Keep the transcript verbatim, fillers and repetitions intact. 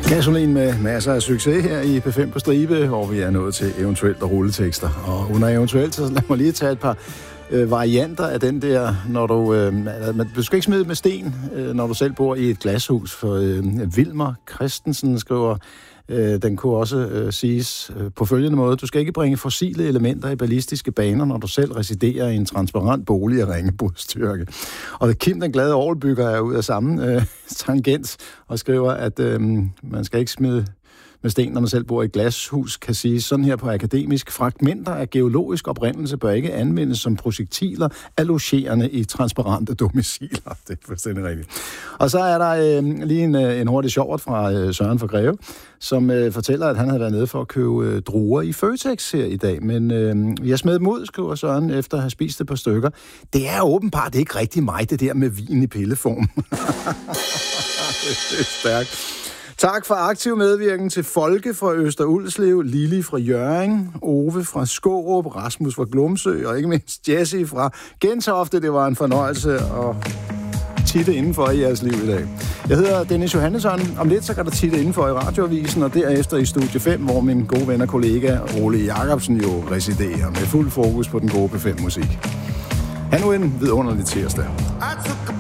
Gasolin med masser af succes her i P fem på stribe, hvor vi er nået til eventuelt og rulletekster. Og under eventuelt, så lad mig lige tage et par øh, varianter af den der, når du... Øh, du skal ikke smide med sten, øh, når du selv bor i et glashus, for øh, Wilmer Christensen skriver... Øh, den kunne også øh, siges øh, på følgende måde. Du skal ikke bringe fossile elementer i ballistiske baner, når du selv residerer i en transparent bolig af ringe bodstyrke. Og Kim, den glade orgelbygger, er ud af samme øh, tangent og skriver, at øh, man skal ikke smide med sten, når man selv bor i et glashus, kan sige sådan her på akademisk. Fragmenter af geologisk oprindelse bør ikke anvendes som projektiler allogerende i transparente domiciler. Det er fuldstændig rigtigt. Og så er der øh, lige en, en hurtig sjovt fra øh, Søren fra Greve, som øh, fortæller, at han havde været nede for at købe øh, druer i Føtex her i dag. Men øh, jeg smed dem ud, skriver Søren, efter at have spist et par stykker. Det er åbenbart ikke rigtig mig, det der med vin i pilleform. Det er stærkt. Tak for aktiv medvirken til Folke fra Øster Ulslev, Lili fra Hjørring, Ove fra Skårup, Rasmus fra Glumsø og ikke mindst Jesse fra Gentofte. Det var en fornøjelse at titte indenfor i jeres liv i dag. Jeg hedder Dennis Johannesson. Om lidt så kan der titte indenfor i Radioavisen, og derefter i Studie fem, hvor min gode ven og kollega Ole Jacobsen jo residerer med fuld fokus på den gode P fem musik. Ha' nu en vidunderlig tirsdag.